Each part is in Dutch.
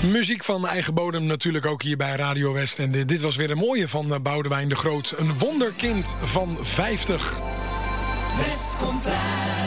Muziek van eigen bodem natuurlijk ook hier bij Radio West. En dit was weer een mooie van Boudewijn de Groot. Een wonderkind van 50. West komt thuis.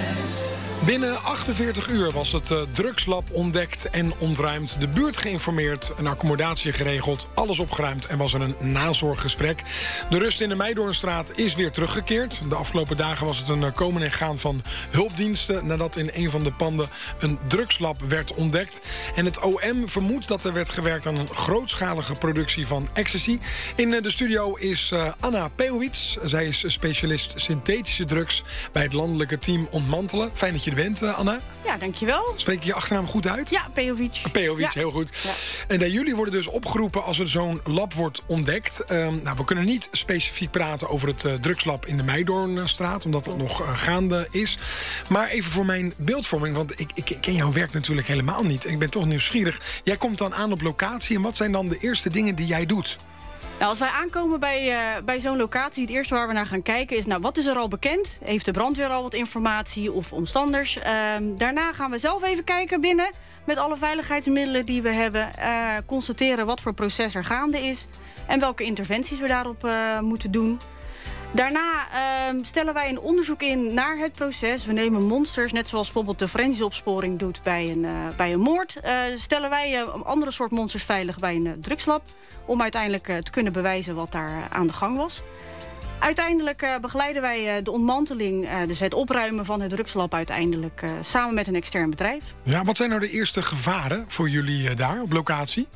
Binnen 48 uur was het drugslab ontdekt en ontruimd. De buurt geïnformeerd, een accommodatie geregeld, alles opgeruimd en was er een nazorggesprek. De rust in de Meidoornstraat is weer teruggekeerd. De afgelopen dagen was het een komen en gaan van hulpdiensten nadat in een van de panden een drugslab werd ontdekt. En het OM vermoedt dat er werd gewerkt aan een grootschalige productie van ecstasy. In de studio is Anna Peowits. Zij is specialist synthetische drugs bij het landelijke team Ontmantelen. Fijn dat je bent, Anna. Ja, dankjewel. Spreek je je achternaam goed uit? Ja, Peowits. Peowits, ja. Heel goed. Ja. En jullie worden dus opgeroepen als er zo'n lab wordt ontdekt. We kunnen niet specifiek praten over het drugslab in de Meidoornstraat, omdat dat nog gaande is. Maar even voor mijn beeldvorming, want ik ken jouw werk natuurlijk helemaal niet. Ik ben toch nieuwsgierig. Jij komt dan aan op locatie en wat zijn dan de eerste dingen die jij doet? Nou, als wij aankomen bij zo'n locatie, het eerste waar we naar gaan kijken is, wat is er al bekend? Heeft de brandweer al wat informatie of omstanders? Daarna gaan we zelf even kijken binnen met alle veiligheidsmiddelen die we hebben. Constateren wat voor proces er gaande is en welke interventies we daarop moeten doen. Daarna stellen wij een onderzoek in naar het proces. We nemen monsters, net zoals bijvoorbeeld de forensische opsporing doet bij een moord. Stellen wij een andere soort monsters veilig bij een drugslab, om uiteindelijk te kunnen bewijzen wat daar aan de gang was. Uiteindelijk begeleiden wij de ontmanteling, dus het opruimen van het drugslab uiteindelijk samen met een extern bedrijf. Ja, wat zijn nou de eerste gevaren voor jullie daar op locatie?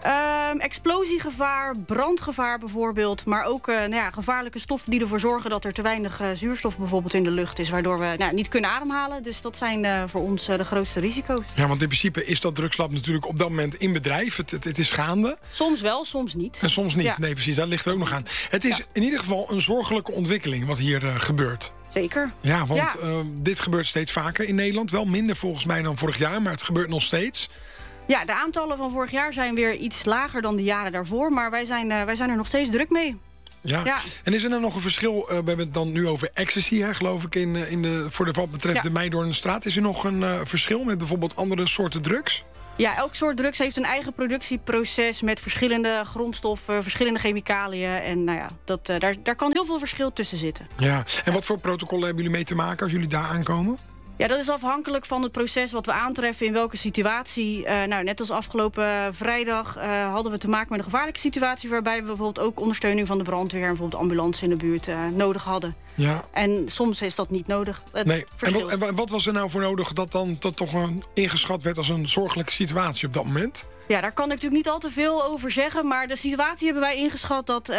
Explosiegevaar, brandgevaar bijvoorbeeld. Maar ook gevaarlijke stoffen die ervoor zorgen dat er te weinig zuurstof bijvoorbeeld in de lucht is. Waardoor we niet kunnen ademhalen. Dus dat zijn voor ons de grootste risico's. Ja, want in principe is dat drugslab natuurlijk op dat moment in bedrijf. Het is gaande. Soms wel, soms niet. En soms niet. Ja. Nee, precies. Dat ligt er ook nog aan. Het is in ieder geval een zorgelijke ontwikkeling wat hier gebeurt. Zeker. Ja, want dit gebeurt steeds vaker in Nederland. Wel minder volgens mij dan vorig jaar, maar het gebeurt nog steeds. Ja, de aantallen van vorig jaar zijn weer iets lager dan de jaren daarvoor. Maar wij zijn er nog steeds druk mee. Ja. En is er nou nog een verschil? We hebben het dan nu over ecstasy, geloof ik, voor wat betreft de Meidoornstraat. Is er nog een verschil met bijvoorbeeld andere soorten drugs? Ja, elk soort drugs heeft een eigen productieproces met verschillende grondstoffen, verschillende chemicaliën. En daar kan heel veel verschil tussen zitten. Ja, en wat voor protocollen hebben jullie mee te maken als jullie daar aankomen? Ja, dat is afhankelijk van het proces wat we aantreffen in welke situatie. Net als afgelopen vrijdag hadden we te maken met een gevaarlijke situatie, waarbij we bijvoorbeeld ook ondersteuning van de brandweer en bijvoorbeeld ambulance in de buurt nodig hadden. Ja. En soms is dat niet nodig. Nee. En wat was er nou voor nodig dat dan toch ingeschat werd als een zorgelijke situatie op dat moment? Ja, daar kan ik natuurlijk niet al te veel over zeggen. Maar de situatie hebben wij ingeschat dat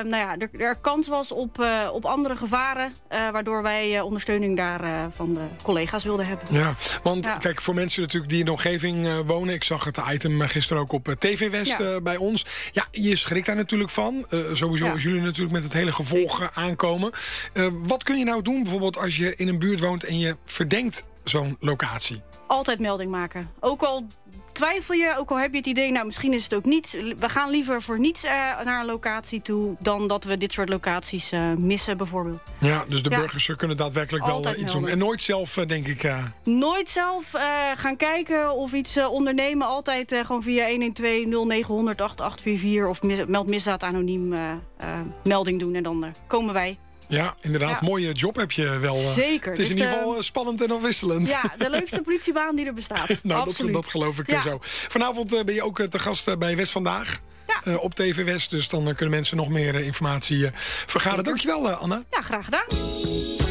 er kans was op andere gevaren. Waardoor wij ondersteuning daar van de collega's wilden hebben. Ja, want kijk, voor mensen natuurlijk die in de omgeving wonen. Ik zag het item gisteren ook op TV West bij ons. Ja, je schrikt daar natuurlijk van. Sowieso als jullie natuurlijk met het hele gevolg aankomen. Wat kun je nou doen bijvoorbeeld als je in een buurt woont en je verdenkt zo'n locatie? Altijd melding maken. Ook al twijfel je, ook al heb je het idee, misschien is het ook niet. We gaan liever voor niets naar een locatie toe dan dat we dit soort locaties missen bijvoorbeeld. Ja, dus de burgers kunnen daadwerkelijk altijd wel iets doen. En nooit zelf, denk ik... Nooit zelf gaan kijken of iets ondernemen. Altijd gewoon via 112 0900 8844 of meld misdaad anoniem melding doen. En dan komen wij. Ja, inderdaad. Mooie job heb je wel. Zeker. Het is in ieder geval spannend en afwisselend. Ja, de leukste politiebaan die er bestaat. Nou, dat geloof ik zo. Vanavond ben je ook te gast bij West Vandaag. Ja. Op TV West. Dus dan kunnen mensen nog meer informatie vergaren. Dankjewel, Anna. Ja, graag gedaan.